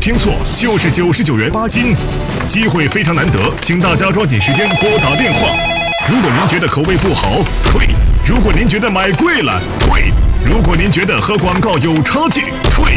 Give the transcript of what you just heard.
听错，就是99元8斤，机会非常难得，请大家抓紧时间拨打电话。如果您觉得口味不好，退；如果您觉得买贵了，退；如果您觉得和广告有差距，退。